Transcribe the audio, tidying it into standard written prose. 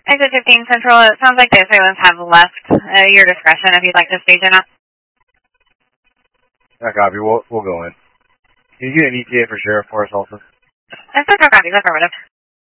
Exit 15 Central, it sounds like the assailants have left. Your discretion if you'd like to stage or not. I copy. We'll go in. Can you get an ETA for Sheriff for us also? Central copies, affirmative.